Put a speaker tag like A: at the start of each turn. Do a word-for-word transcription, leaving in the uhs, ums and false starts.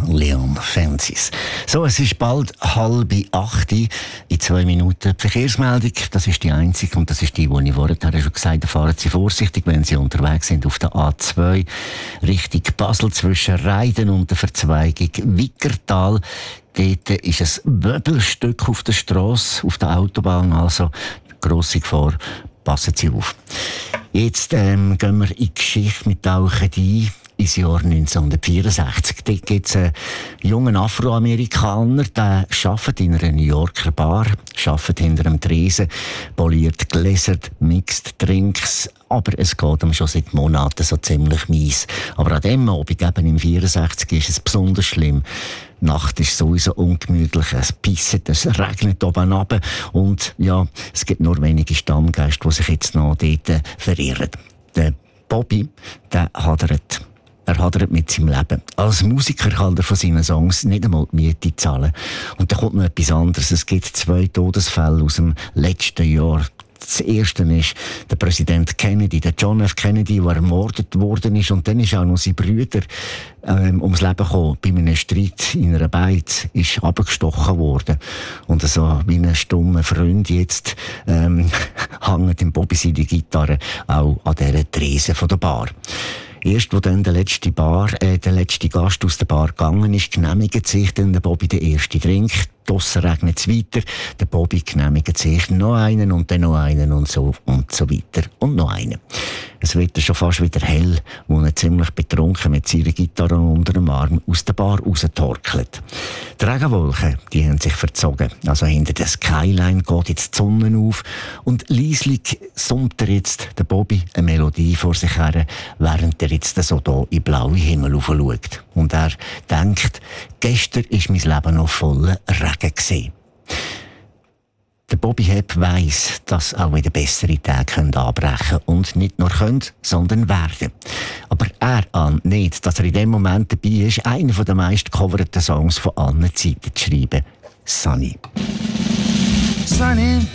A: Leon Fences. So, es ist bald halb acht. In zwei Minuten die Verkehrsmeldung. Das ist die einzige und das ist die, die ich vorher schon gesagt habe. Fahren Sie vorsichtig, wenn Sie unterwegs sind auf der A zwei Richtung Basel zwischen Reiden und der Verzweigung Wickertal. Dort ist ein Wöbelstück auf der Strasse, auf der Autobahn, also grosse Gefahr. Passen Sie auf. Jetzt ähm, gehen wir in die Geschichte mit Tauchen ein. Ins Jahr neunzehnhundertvierundsechzig. Dort gibt es einen jungen Afroamerikaner, der arbeitet in einer New Yorker Bar, arbeitet hinter einem Tresen, poliert Gläser, mixt Drinks, aber es geht ihm schon seit Monaten so ziemlich mies. Aber an dem Abend, eben im vierundsechzig, ist es besonders schlimm. Die Nacht ist sowieso ungemütlich, es pisset, es regnet oben runter und ja, es gibt nur wenige Stammgäste, die sich jetzt noch dort verirren. Der Bobby, der hadert. Er hadert mit seinem Leben. Als Musiker kann er von seinen Songs nicht einmal die Miete zahlen. Und da kommt noch etwas anderes. Es gibt zwei Todesfälle aus dem letzten Jahr. Das erste ist der Präsident Kennedy, der John F. Kennedy, der ermordet worden ist. Und dann ist auch noch sein Bruder ähm, ums Leben gekommen. Bei einem Streit in einer Beiz ist abgestochen worden. Und so wie ein stummer Freund jetzt ähm, hängt im Bobby seine Gitarre auch an dieser Trese von der Bar. Erst, wo dann der letzte Bar, äh, der letzte Gast aus der Bar gegangen ist, genehmigt sich dann der Bobby den ersten Drink. Draussen regnet es weiter. Der Bobby genehmigt sich noch einen und dann noch einen und so und so weiter und noch einen. Es wird schon fast wieder hell, wo er ziemlich betrunken mit seiner Gitarre unter dem Arm aus der Bar raustorkelt. Die Regenwolken, die haben sich verzogen. Also hinter der Skyline geht jetzt die Sonne auf und leislich summt er jetzt der Bobby eine Melodie vor sich her, während er jetzt so hier in den blauen Himmel schaut. Und er denkt, gestern war mein Leben noch voller Regen gewesen. Der Bobby Hepp weiss, dass auch wieder bessere Tage anbrechen können und nicht nur können, sondern werden. Aber er ahnt nicht, dass er in dem Moment dabei ist, einen der meist gecoverten Songs von allen Zeiten zu schreiben. Sunny. Sunny.